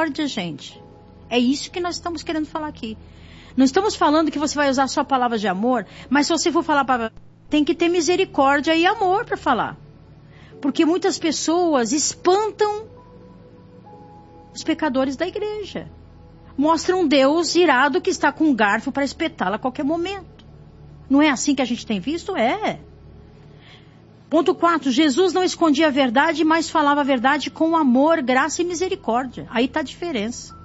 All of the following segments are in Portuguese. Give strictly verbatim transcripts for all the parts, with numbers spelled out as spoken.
misericórdia, gente. É isso que nós estamos querendo falar aqui. Não estamos falando que você vai usar só palavras de amor, mas se você for falar para... tem que ter misericórdia e amor para falar. Porque muitas pessoas espantam os pecadores da igreja. Mostram um Deus irado que está com um garfo para espetá-la a qualquer momento. Não é assim que a gente tem visto? É. Ponto quatro. Jesus não escondia a verdade, mas falava a verdade com amor, graça e misericórdia. Aí está a diferença.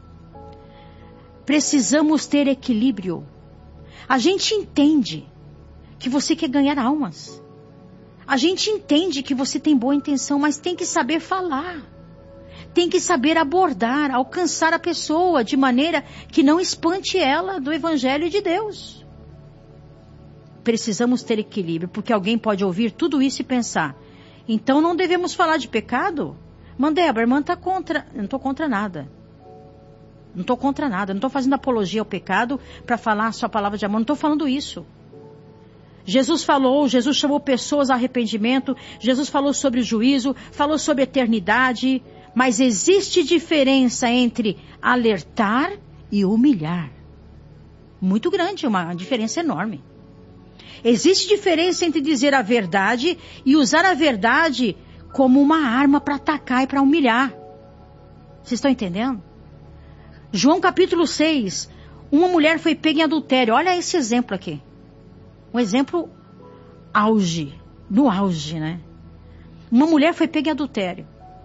Precisamos ter equilíbrio. A gente entende que você quer ganhar almas. A gente entende que você tem boa intenção, mas tem que saber falar. Tem que saber abordar, alcançar a pessoa de maneira que não espante ela do Evangelho de Deus. Precisamos ter equilíbrio, porque alguém pode ouvir tudo isso e pensar, então não devemos falar de pecado? Mandébora, a irmã está contra... Eu não estou contra nada. Não estou contra nada. Não estou fazendo apologia ao pecado para falar a sua palavra de amor. Não estou falando isso. Jesus falou, Jesus chamou pessoas ao arrependimento, Jesus falou sobre o juízo, falou sobre a eternidade, mas existe diferença entre alertar e humilhar. Muito grande, uma diferença enorme. Existe diferença entre dizer a verdade e usar a verdade como uma arma para atacar e para humilhar. Vocês estão entendendo? João capítulo seis, uma mulher foi pega em adultério. Olha esse exemplo aqui. Um exemplo auge, no auge, né? Uma mulher foi pega em adultério.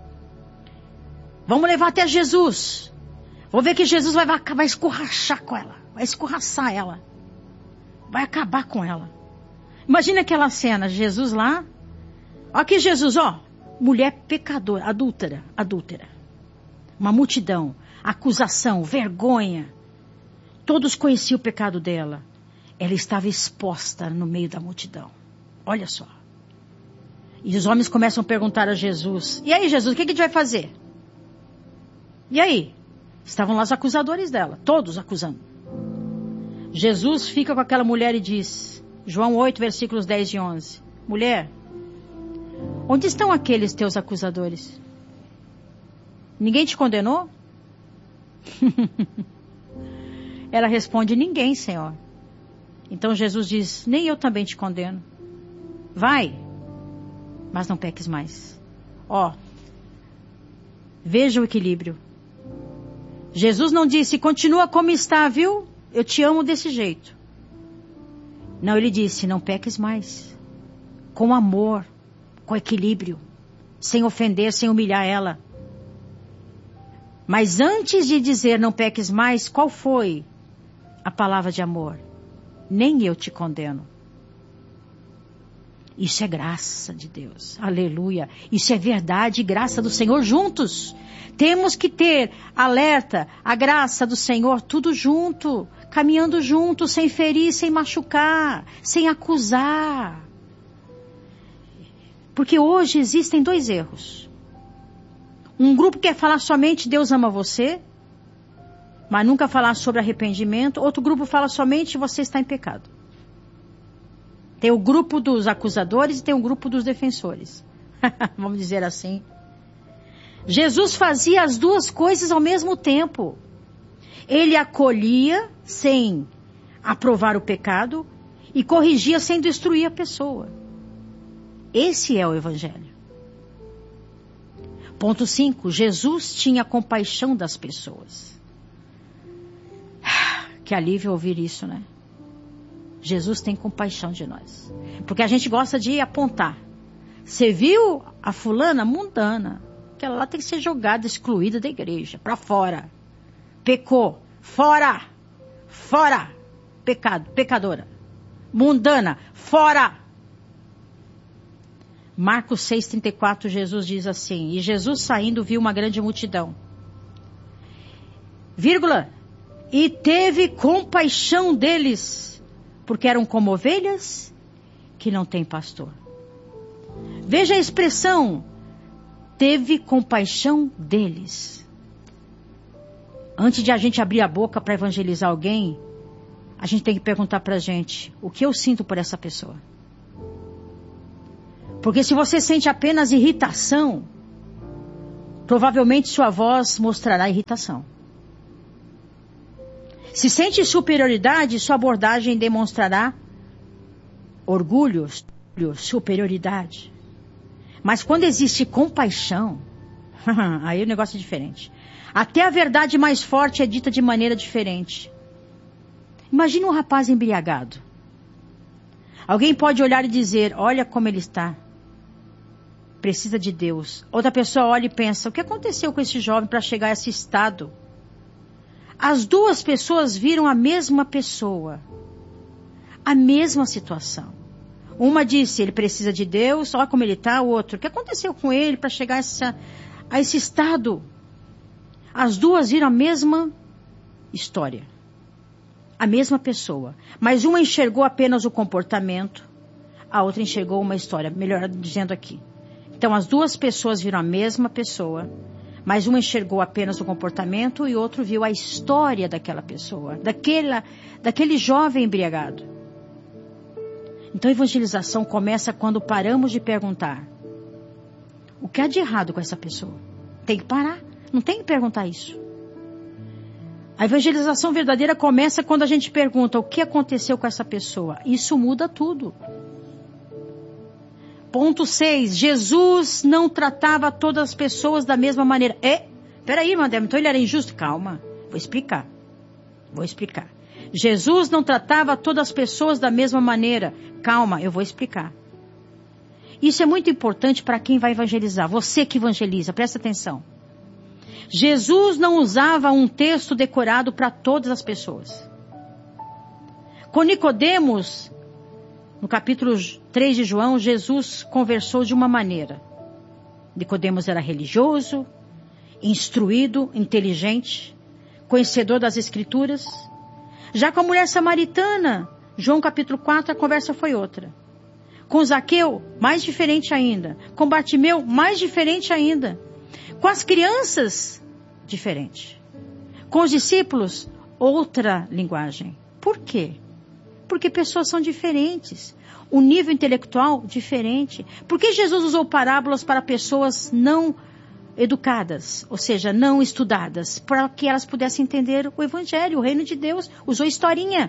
Vamos levar até Jesus. Vou ver que Jesus vai, vai escorrachar com ela. Vai escorraçar ela. Vai acabar com ela. Imagina aquela cena, Jesus lá. Olha aqui Jesus, ó. Mulher pecadora, adúltera, adúltera. Uma multidão, acusação, vergonha. Todos conheciam o pecado dela. Ela estava exposta no meio da multidão. Olha só. E os homens começam a perguntar a Jesus. E aí, Jesus, o que a gente vai fazer? E aí? Estavam lá os acusadores dela. Todos acusando. Jesus fica com aquela mulher e diz. João oito, versículos dez e onze. Mulher, onde estão aqueles teus acusadores? Ninguém te condenou? Ela responde, ninguém, Senhor. Então Jesus diz, nem eu também te condeno. Vai, mas não peques mais. Ó, veja o equilíbrio. Jesus não disse, continua como está, viu? Eu te amo desse jeito. Não, ele disse, não peques mais. Com amor, com equilíbrio, sem ofender, sem humilhar ela. Mas antes de dizer não peques mais, qual foi a palavra de amor? Nem eu te condeno. Isso é graça de Deus. Aleluia. Isso é verdade e graça do Senhor juntos. Temos que ter alerta, a graça do Senhor, tudo junto. Caminhando junto, sem ferir, sem machucar, sem acusar. Porque hoje existem dois erros. Um grupo quer falar somente Deus ama você, mas nunca falar sobre arrependimento. Outro grupo fala somente você está em pecado. Tem o grupo dos acusadores e tem o grupo dos defensores. Vamos dizer assim. Jesus fazia as duas coisas ao mesmo tempo. Ele acolhia sem aprovar o pecado e corrigia sem destruir a pessoa. Esse é o Evangelho. Ponto cinco. Jesus tinha compaixão das pessoas. Que alívio ouvir isso, né? Jesus tem compaixão de nós. Porque a gente gosta de apontar. Você viu a fulana mundana? Aquela lá tem que ser jogada, excluída da igreja, para fora. Pecou. Fora. Fora. Pecado. Pecadora. Mundana. Fora. Marcos seis, trinta e quatro, Jesus diz assim. E Jesus saindo viu uma grande multidão. Vírgula. E teve compaixão deles. Porque eram como ovelhas que não têm pastor. Veja a expressão. Teve compaixão deles. Antes de a gente abrir a boca para evangelizar alguém, a gente tem que perguntar para a gente, o que eu sinto por essa pessoa? Porque se você sente apenas irritação, Provavelmente sua voz mostrará irritação. Se sente superioridade, sua abordagem demonstrará orgulho, superioridade. Mas quando existe compaixão, aí o negócio é diferente. Até a verdade mais forte é dita de maneira diferente. Imagine um rapaz embriagado. Alguém pode olhar e dizer, olha como ele está. Precisa de Deus. Outra pessoa olha e pensa, o que aconteceu com esse jovem para chegar a esse estado? As duas pessoas viram a mesma pessoa. A mesma situação. Uma disse, ele precisa de Deus, olha como ele está. O outro, o que aconteceu com ele para chegar a, essa, a esse estado? As duas viram a mesma história. A mesma pessoa. Mas uma enxergou apenas o comportamento, a outra enxergou uma história. Melhor dizendo aqui. Então as duas pessoas viram a mesma pessoa, mas uma enxergou apenas o comportamento e outro viu a história daquela pessoa, daquela, daquele jovem embriagado. Então a evangelização começa quando paramos de perguntar, o que há de errado com essa pessoa? Tem que parar, não tem que perguntar isso. A evangelização verdadeira começa quando a gente pergunta, o que aconteceu com essa pessoa? Isso muda tudo. Ponto seis. Jesus não tratava todas as pessoas da mesma maneira. É, peraí, Mandel, então ele era injusto? Calma, vou explicar. Vou explicar. Jesus não tratava todas as pessoas da mesma maneira. Calma, eu vou explicar. Isso é muito importante para quem vai evangelizar. Você que evangeliza, presta atenção. Jesus não usava um texto decorado para todas as pessoas. Com Nicodemos, no capítulo três de João, Jesus conversou de uma maneira. Nicodemos era religioso, instruído, inteligente, conhecedor das Escrituras. Já com a mulher samaritana, João capítulo quatro, a conversa foi outra. Com Zaqueu, mais diferente ainda. Com Bartimeu, mais diferente ainda. Com as crianças, diferente. Com os discípulos, outra linguagem. Por quê? Porque pessoas são diferentes. O nível intelectual, diferente. Por que Jesus usou parábolas para pessoas não educadas, ou seja, não estudadas, para que elas pudessem entender o Evangelho, o reino de Deus? Usou historinha.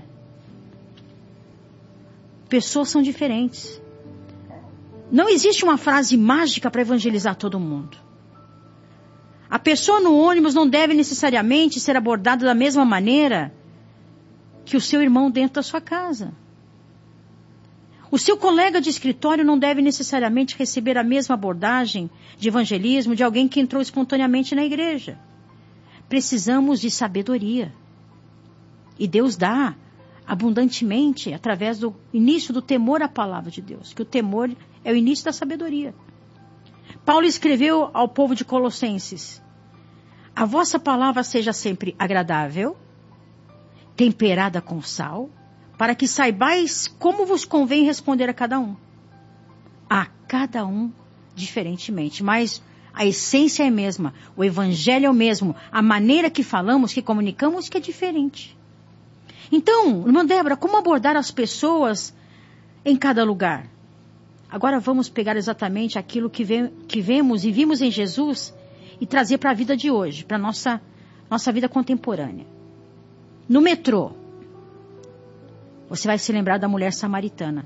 Pessoas são diferentes. Não existe uma frase mágica para evangelizar todo mundo. A pessoa no ônibus não deve necessariamente ser abordada da mesma maneira que o seu irmão dentro da sua casa. O seu colega de escritório não deve necessariamente receber a mesma abordagem de evangelismo de alguém que entrou espontaneamente na igreja. Precisamos de sabedoria. E Deus dá abundantemente através do início do temor à palavra de Deus, que o temor é o início da sabedoria. Paulo escreveu ao povo de Colossenses: a vossa palavra seja sempre agradável, temperada com sal, para que saibais como vos convém responder a cada um. A cada um diferentemente, mas a essência é a mesma, o evangelho é o mesmo, a maneira que falamos, que comunicamos, que é diferente. Então, irmã Débora, como abordar as pessoas em cada lugar? Agora vamos pegar exatamente aquilo que, ve- que vemos e vimos em Jesus e trazer para a vida de hoje, para a nossa, nossa vida contemporânea. No metrô, você vai se lembrar da mulher samaritana.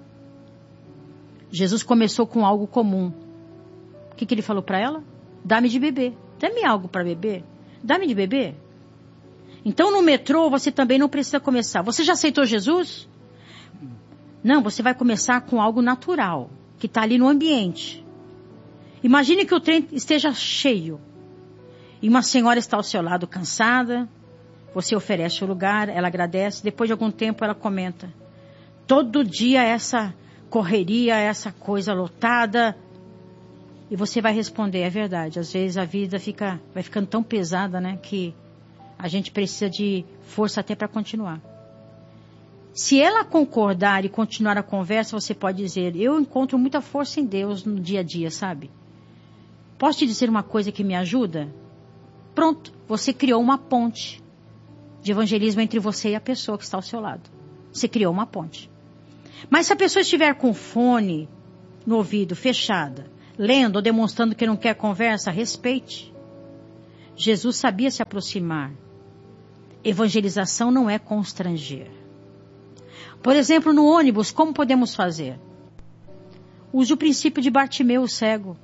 Jesus começou com algo comum. O que, que ele falou para ela? Dá-me de beber. Dá-me algo para beber. Dá-me de beber. Então no metrô você também não precisa começar. Você já aceitou Jesus? Não, você vai começar com algo natural, que está ali no ambiente. Imagine que o trem esteja cheio. E uma senhora está ao seu lado cansada. Você oferece o lugar, ela agradece. Depois de algum tempo ela comenta: todo dia essa correria, essa coisa lotada. E você vai responder: é verdade, às vezes a vida fica, vai ficando tão pesada, né, que a gente precisa de força até para continuar. Se ela concordar e continuar a conversa, você pode dizer: eu encontro muita força em Deus no dia a dia, sabe? Posso te dizer uma coisa que me ajuda? Pronto, você criou uma ponte de evangelismo entre você e a pessoa que está ao seu lado. Você criou uma ponte. Mas se a pessoa estiver com fone no ouvido, fechada, lendo ou demonstrando que não quer conversa, respeite. Jesus sabia se aproximar. Evangelização não é constranger. Por exemplo, no ônibus, como podemos fazer? Use o princípio de Bartimeu, o cego.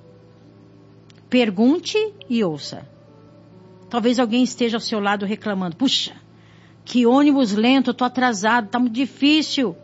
Pergunte e ouça. Talvez alguém esteja ao seu lado reclamando. Puxa, que ônibus lento, eu estou atrasado, está muito difícil.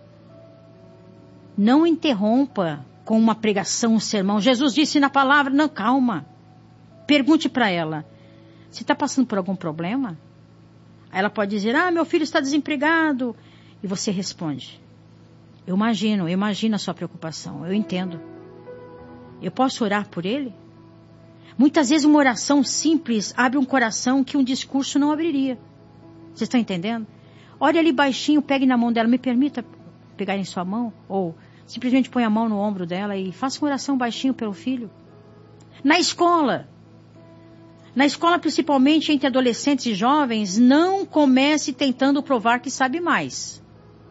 Não interrompa com uma pregação, um sermão. Jesus disse na palavra, não, calma. Pergunte para ela, você está passando por algum problema? Aí ela pode dizer, ah, meu filho está desempregado. E você responde, eu imagino, eu imagino a sua preocupação, eu entendo. Eu posso orar por ele? Muitas vezes uma oração simples abre um coração que um discurso não abriria. Vocês estão entendendo? Olhe ali baixinho, pegue na mão dela, me permita pegar em sua mão? Ou simplesmente põe a mão no ombro dela e faça uma oração baixinho pelo filho. Na escola, na escola principalmente entre adolescentes e jovens, não comece tentando provar que sabe mais.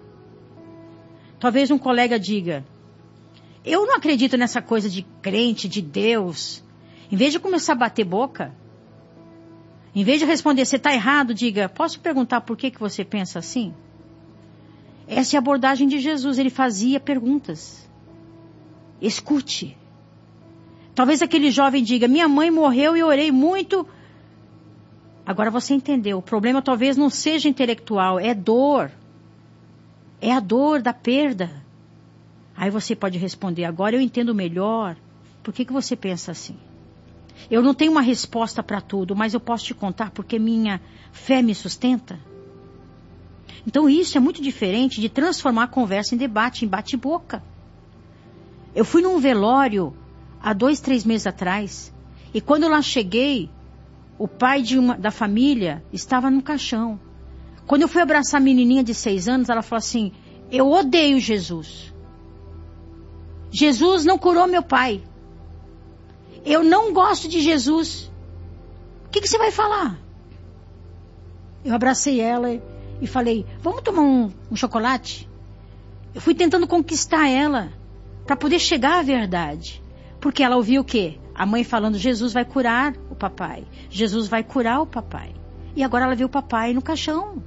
Talvez um colega diga, eu não acredito nessa coisa de crente, de Deus. Em vez de começar a bater boca, em vez de responder, você está errado, diga, posso perguntar por que, que você pensa assim? Essa é a abordagem de Jesus, ele fazia perguntas. Escute. Talvez aquele jovem diga, minha mãe morreu e eu orei muito. Agora você entendeu, o problema talvez não seja intelectual, é dor. É a dor da perda. Aí você pode responder, agora eu entendo melhor, por que, que você pensa assim? Eu não tenho uma resposta para tudo, mas eu posso te contar porque minha fé me sustenta. Então isso é muito diferente de transformar a conversa em debate, em bate-boca. Eu fui num velório há dois, três meses atrás, e quando eu lá cheguei, o pai de uma, da família estava no caixão. Quando eu fui abraçar a menininha de seis anos, ela falou assim, eu odeio Jesus. Jesus não curou meu pai. Eu não gosto de Jesus. O que, que você vai falar? Eu abracei ela e falei, vamos tomar um, um chocolate? Eu fui tentando conquistar ela para poder chegar à verdade. Porque ela ouviu o quê? A mãe falando, Jesus vai curar o papai. Jesus vai curar o papai. E agora ela viu o papai no caixão.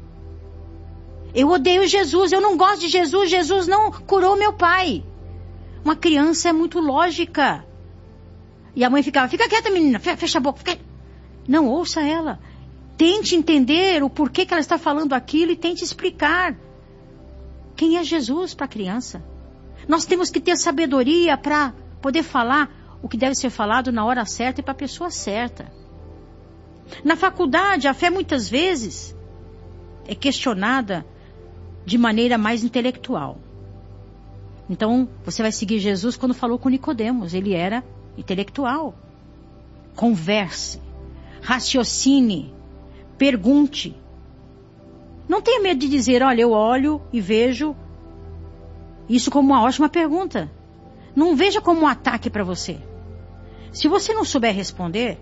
Eu odeio Jesus, eu não gosto de Jesus, Jesus não curou meu pai. Uma criança é muito lógica. E a mãe ficava, fica quieta menina, fecha a boca. Fica... Não, ouça ela. Tente entender o porquê que ela está falando aquilo e tente explicar. Quem é Jesus para a criança? Nós temos que ter sabedoria para poder falar o que deve ser falado na hora certa e para a pessoa certa. Na faculdade, a fé muitas vezes é questionada de maneira mais intelectual. Então, você vai seguir Jesus quando falou com Nicodemos. Ele era intelectual. Converse, raciocine, pergunte. Não tenha medo de dizer, olha, eu olho e vejo isso como uma ótima pergunta. Não veja como um ataque para você. Se você não souber responder,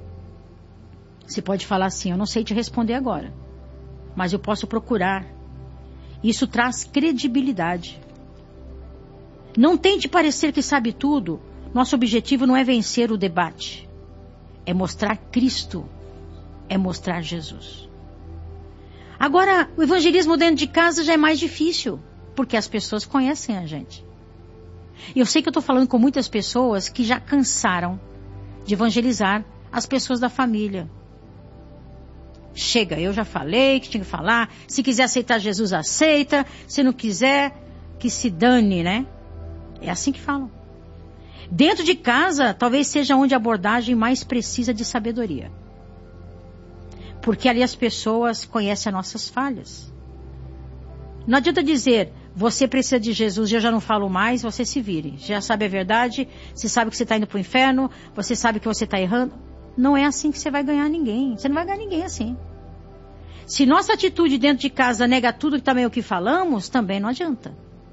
você pode falar assim, eu não sei te responder agora, mas eu posso procurar. Isso traz credibilidade. Não tente parecer que sabe tudo. Nosso objetivo não é vencer o debate. É mostrar Cristo. É mostrar Jesus. Agora, o evangelismo dentro de casa já é mais difícil, porque as pessoas conhecem a gente. E eu sei que eu estou falando com muitas pessoas que já cansaram de evangelizar as pessoas da família. Chega, eu já falei que tinha que falar. Se quiser aceitar Jesus, aceita. Se não quiser, que se dane, né? É assim que falam. Dentro de casa, talvez seja onde a abordagem mais precisa de sabedoria. Porque ali as pessoas conhecem as nossas falhas. Não adianta dizer, você precisa de Jesus e eu já não falo mais, você se vire. Já sabe a verdade, você sabe que você está indo para o inferno, você sabe que você está errando. Não é assim que você vai ganhar ninguém. Você não vai ganhar ninguém assim. Se nossa atitude dentro de casa nega tudo também o que falamos, também não adianta.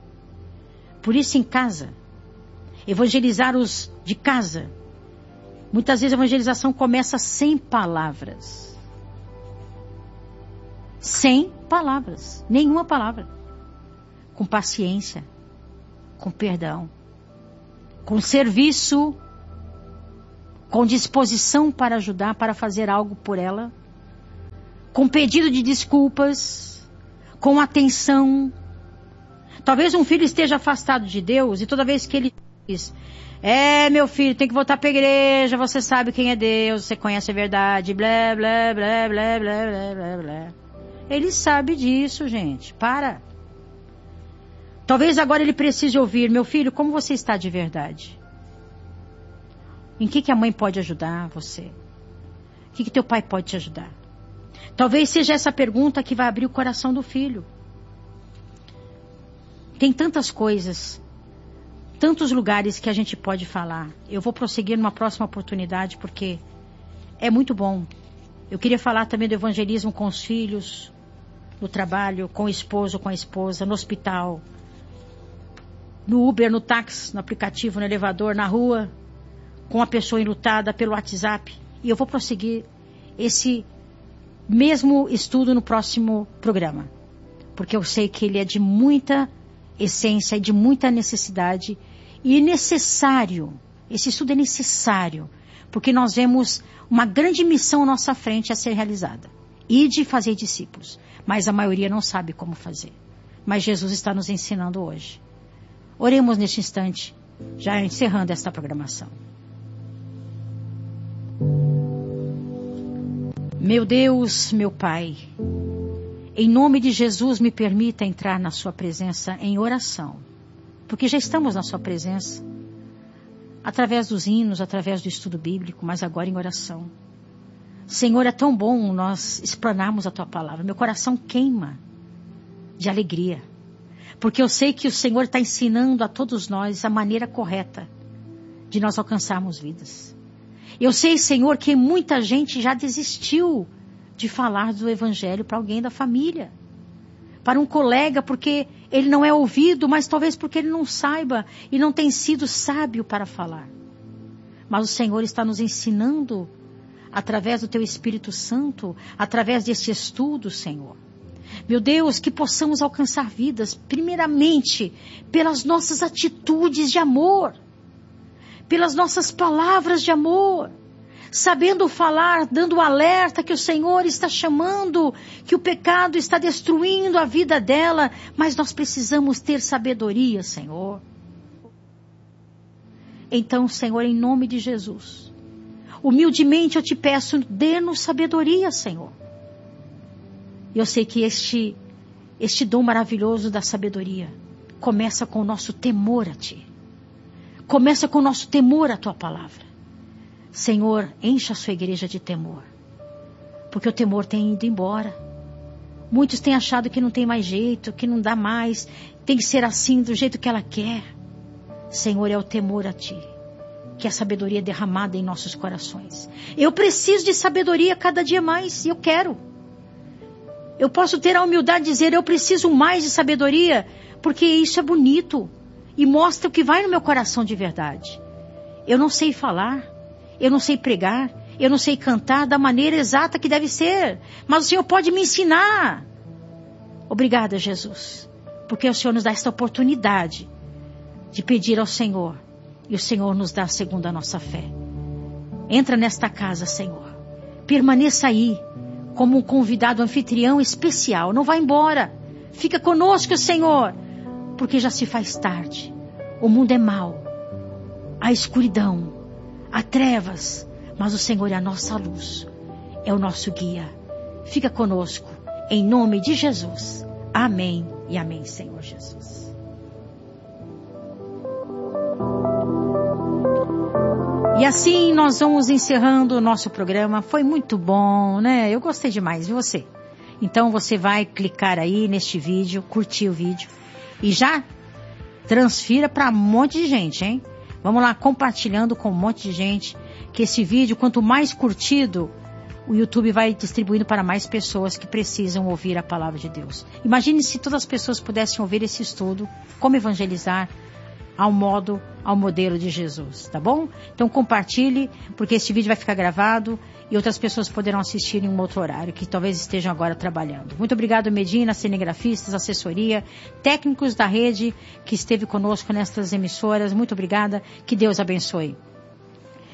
Por isso em casa, evangelizar os de casa. Muitas vezes a evangelização começa sem palavras. Sem palavras. Nenhuma palavra. Com paciência. Com perdão. Com serviço. com disposição para ajudar, para fazer algo por ela, com pedido de desculpas, com atenção. Talvez um filho esteja afastado de Deus e toda vez que ele diz, é, meu filho, tem que voltar para a igreja, você sabe quem é Deus, você conhece a verdade, blá, blá, blá, blá, blá, blá, blá, blá. Ele sabe disso, gente, para. Talvez agora ele precise ouvir, meu filho, como você está de verdade? Em que, que a mãe pode ajudar você? O que, que teu pai pode te ajudar? Talvez seja essa pergunta que vai abrir o coração do filho. Tem tantas coisas, tantos lugares que a gente pode falar. Eu vou prosseguir numa próxima oportunidade porque é muito bom. Eu queria falar também do evangelismo com os filhos, no trabalho, com o esposo, com a esposa, no hospital, no Uber, no táxi, no aplicativo, no elevador, na rua, com a pessoa enlutada pelo WhatsApp. E eu vou prosseguir esse mesmo estudo no próximo programa, porque eu sei que ele é de muita essência e de muita necessidade e necessário. Esse estudo é necessário, porque nós vemos uma grande missão à nossa frente a ser realizada, e de fazer discípulos, mas a maioria não sabe como fazer. Mas Jesus está nos ensinando hoje. Oremos neste instante, já encerrando esta programação. Meu Deus, meu Pai, em nome de Jesus me permita entrar na sua presença em oração, porque já estamos na sua presença, através dos hinos, através do estudo bíblico, mas agora em oração. Senhor, é tão bom nós explanarmos a tua palavra. Meu coração queima de alegria, porque eu sei que o Senhor está ensinando a todos nós a maneira correta de nós alcançarmos vidas. Eu sei, Senhor, que muita gente já desistiu de falar do Evangelho para alguém da família, para um colega, porque ele não é ouvido, mas talvez porque ele não saiba e não tem sido sábio para falar. Mas o Senhor está nos ensinando, através do Teu Espírito Santo, através deste estudo, Senhor. Meu Deus, que possamos alcançar vidas, primeiramente, pelas nossas atitudes de amor, pelas nossas palavras de amor, sabendo falar, dando alerta que o Senhor está chamando, que o pecado está destruindo a vida dela, mas nós precisamos ter sabedoria, Senhor. Então, Senhor, em nome de Jesus, humildemente eu te peço, dê-nos sabedoria, Senhor. Eu sei que este, este dom maravilhoso da sabedoria começa com o nosso temor a Ti. Começa com o nosso temor à Tua palavra. Senhor, encha a sua igreja de temor, porque o temor tem ido embora. Muitos têm achado que não tem mais jeito, que não dá mais, tem que ser assim do jeito que ela quer. Senhor, é o temor a Ti, que é a sabedoria derramada em nossos corações. Eu preciso de sabedoria cada dia mais, e eu quero. Eu posso ter a humildade de dizer, eu preciso mais de sabedoria, porque isso é bonito e mostra o que vai no meu coração de verdade. Eu não sei falar, eu não sei pregar, eu não sei cantar da maneira exata que deve ser, mas o Senhor pode me ensinar. Obrigada, Jesus, porque o Senhor nos dá esta oportunidade de pedir ao Senhor, e o Senhor nos dá segundo a nossa fé. Entra nesta casa, Senhor, permaneça aí, como um convidado anfitrião especial, não vá embora, fica conosco, Senhor, porque já se faz tarde, o mundo é mau, há escuridão, há trevas, mas o Senhor é a nossa luz, é o nosso guia. Fica conosco, em nome de Jesus. Amém e amém, Senhor Jesus. E assim nós vamos encerrando o nosso programa. Foi muito bom, né? Eu gostei demais, e você? Então você vai clicar aí neste vídeo, curtir o vídeo e já transfira para um monte de gente, hein? Vamos lá, compartilhando com um monte de gente, que esse vídeo, quanto mais curtido, o YouTube vai distribuindo para mais pessoas que precisam ouvir a palavra de Deus. Imagine se todas as pessoas pudessem ouvir esse estudo, como evangelizar ao modo, ao modelo de Jesus, tá bom? Então compartilhe, porque esse vídeo vai ficar gravado e outras pessoas poderão assistir em um outro horário, que talvez estejam agora trabalhando. Muito obrigado, Medina, cinegrafistas, assessoria, técnicos da rede que esteve conosco nestas emissoras. Muito obrigada, que Deus abençoe.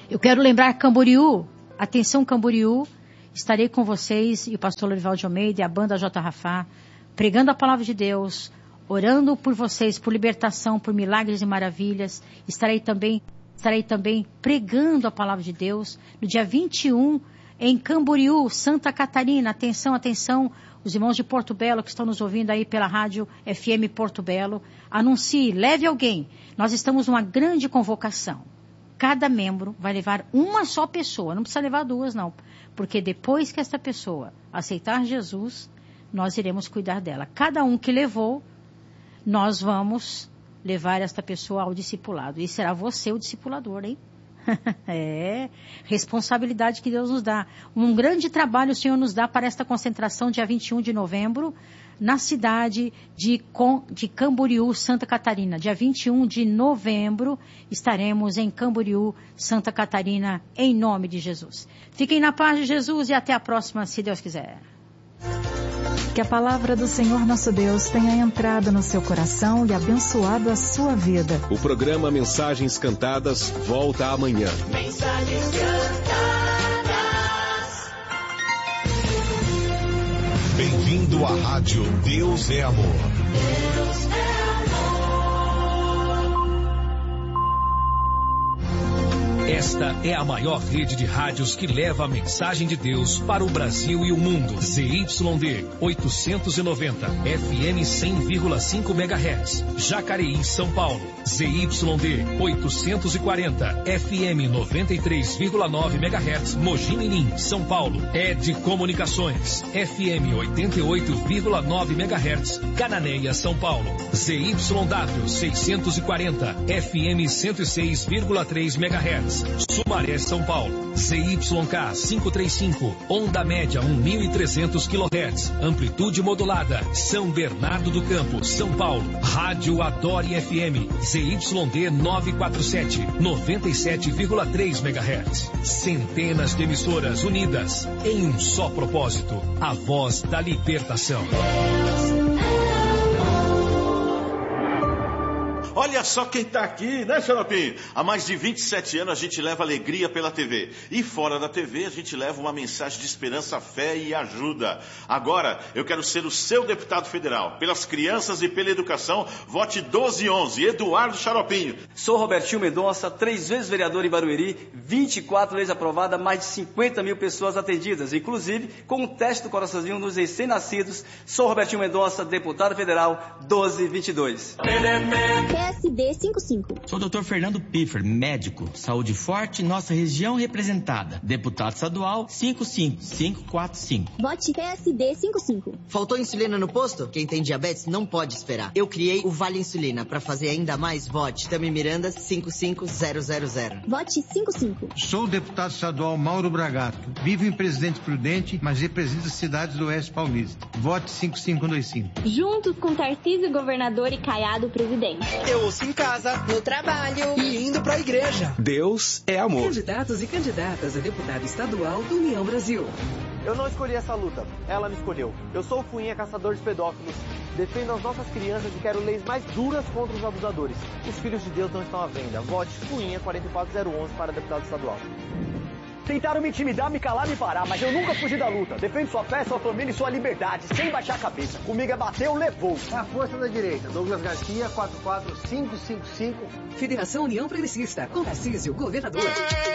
Eu quero lembrar Camboriú, atenção Camboriú, estarei com vocês e o pastor Lorival de Almeida e a banda J. Rafá, pregando a palavra de Deus, orando por vocês, por libertação, por milagres e maravilhas. Estarei também, estarei também pregando a palavra de Deus no dia vinte e um em Camboriú, Santa Catarina. Atenção, atenção, os irmãos de Porto Belo que estão nos ouvindo aí pela rádio F M Porto Belo. Anuncie, leve alguém. Nós estamos numa grande convocação. Cada membro vai levar uma só pessoa, não precisa levar duas não, porque depois que esta pessoa aceitar Jesus, nós iremos cuidar dela. Cada um que levou, nós vamos levar esta pessoa ao discipulado. E será você o discipulador, hein? É, responsabilidade que Deus nos dá. Um grande trabalho o Senhor nos dá para esta concentração dia vinte e um de novembro, na cidade de, de Camboriú, Santa Catarina. Dia vinte e um de novembro estaremos em Camboriú, Santa Catarina, em nome de Jesus. Fiquem na paz de Jesus e até a próxima, se Deus quiser. Que a palavra do Senhor nosso Deus tenha entrado no seu coração e abençoado a sua vida. O programa Mensagens Cantadas volta amanhã. Mensagens Cantadas. Bem-vindo à rádio Deus é Amor. Deus é amor. Esta é a maior rede de rádios que leva a mensagem de Deus para o Brasil e o mundo. Z Y D oitocentos e noventa, F M cem vírgula cinco megahertz, Jacareí, São Paulo. Z Y D oitocentos e quarenta, F M noventa e três vírgula nove megahertz, Mogi Mirim, São Paulo. Ed Comunicações, F M oitenta e oito vírgula nove megahertz, Cananéia, São Paulo. Z Y W seiscentos e quarenta, F M cento e seis vírgula três megahertz, Sumaré, São Paulo. Z Y K quinhentos e trinta e cinco, onda média mil e trezentos quilohertz, amplitude modulada, São Bernardo do Campo, São Paulo. Rádio Adore F M, Z Y D novecentos e quarenta e sete, noventa e sete vírgula três megahertz. Centenas de emissoras unidas em um só propósito, a voz da libertação. Olha só quem tá aqui, né, Xaropinho? Há mais de vinte e sete anos a gente leva alegria pela T V. E fora da T V a gente leva uma mensagem de esperança, fé e ajuda. Agora eu quero ser o seu deputado federal. Pelas crianças e pela educação, vote doze onze, Eduardo Xaropinho. Sou Robertinho Mendonça, três vezes vereador em Barueri, vinte e quatro leis aprovadas, mais de cinquenta mil pessoas atendidas, inclusive com o teste do coraçãozinho nos recém-nascidos. Sou Robertinho Mendonça, deputado federal, doze vinte e dois. P S D cinquenta e cinco. Sou o doutor Fernando Piffer, médico, saúde forte, nossa região representada. Deputado estadual cinco cinco cinco quatro cinco. Vote P S D cinquenta e cinco. Faltou insulina no posto? Quem tem diabetes não pode esperar. Eu criei o Vale Insulina. Para fazer ainda mais, vote Tami Miranda cinco cinco zero zero zero. Vote cinquenta e cinco. Sou o deputado estadual Mauro Bragato. Vivo em Presidente Prudente, mas represento as cidades do Oeste Paulista. Vote cinco cinco dois cinco. Juntos com Tarcísio, governador, e Caiado, presidente. Eu ouço em casa, no trabalho e indo pra igreja. Deus é amor. Candidatos e candidatas a deputado estadual do União Brasil. Eu não escolhi essa luta, ela me escolheu. Eu sou o Fuinha, caçador de pedófilos. Defendo as nossas crianças e quero leis mais duras contra os abusadores. Os filhos de Deus não estão à venda. Vote Fuinha quatro quatro zero um um para deputado estadual. Tentaram me intimidar, me calar, me parar, mas eu nunca fugi da luta. Defendo sua fé, sua família e sua liberdade, sem baixar a cabeça. Comigo é bateu, levou. É a força da direita. Douglas Garcia, quatro quatro cinco cinco cinco. Federação União Progressista, com Tarcísio, governador.